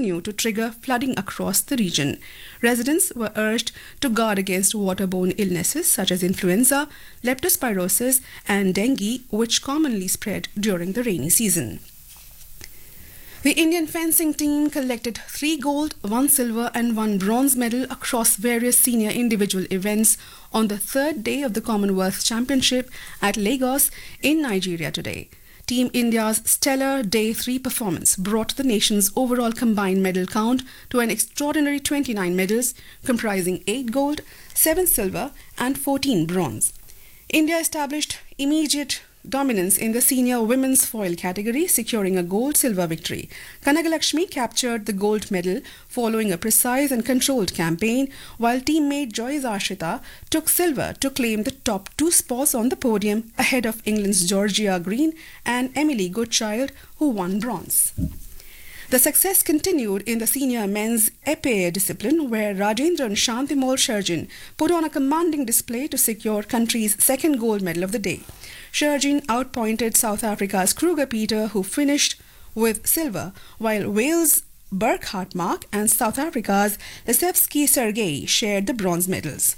continue to trigger flooding across the region. Residents were urged to guard against waterborne illnesses such as influenza, leptospirosis, and dengue, which commonly spread during the rainy season. The Indian fencing team collected 3 gold, 1 silver and 1 bronze medal across various senior individual events on the third day of the Commonwealth Championship at Lagos in Nigeria today. Team India's stellar Day 3 performance brought the nation's overall combined medal count to an extraordinary 29 medals, comprising 8 gold, 7 silver and 14 bronze. India established immediate dominance in the senior women's foil category, securing a gold-silver victory. Kanagalakshmi captured the gold medal following a precise and controlled campaign, while teammate Joyce Ashrita took silver to claim the top 2 spots on the podium ahead of England's Georgia Green and Emily Goodchild, who won bronze. The success continued in the senior men's épée discipline, where Rajendran Shantimol Sharjin put on a commanding display to secure country's second gold medal of the day. Sharjin outpointed South Africa's Kruger Peter, who finished with silver, while Wales' Burkhart Mark and South Africa's Lesevsky Sergei shared the bronze medals.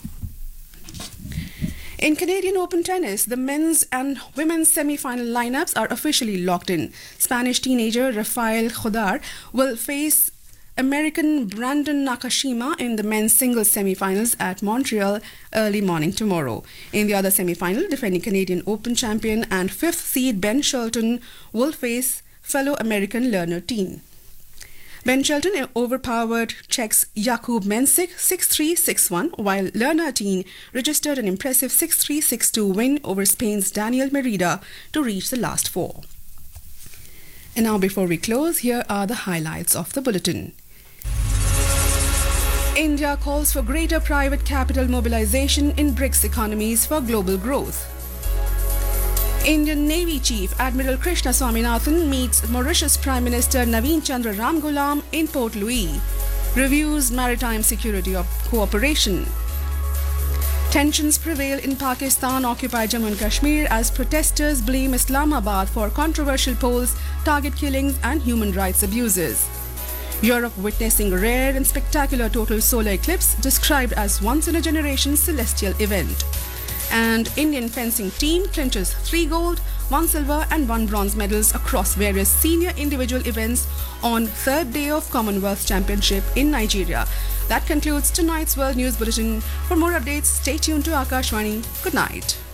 In Canadian Open tennis, the men's and women's semi-final lineups are officially locked in. Spanish teenager Rafael Jodar will face American Brandon Nakashima in the men's singles semi-finals at Montreal early morning tomorrow. In the other semi-final, defending Canadian Open champion and 5th seed Ben Shelton will face fellow American Lerner Teen. Ben Shelton overpowered Czech's Jakub Mensik 6-3, 6-1, while Lerner Teen registered an impressive 6-3, 6-2 win over Spain's Daniel Merida to reach the last 4. And now, before we close, here are the highlights of the bulletin. India calls for greater private capital mobilization in BRICS economies for global growth. Indian Navy Chief Admiral Krishna Swaminathan meets Mauritius Prime Minister Naveen Chandra Ramgoolam in Port Louis. Reviews maritime security cooperation. Tensions prevail in Pakistan-occupied Jammu and Kashmir as protesters blame Islamabad for controversial polls, target killings and human rights abuses. Europe witnessing rare and spectacular total solar eclipse described as once-in-a-generation celestial event. And Indian fencing team clinches 3 gold, 1 silver and 1 bronze medals across various senior individual events on third day of Commonwealth Championship in Nigeria. That concludes tonight's World News Bulletin. For more updates, stay tuned to Akashvani. Good night.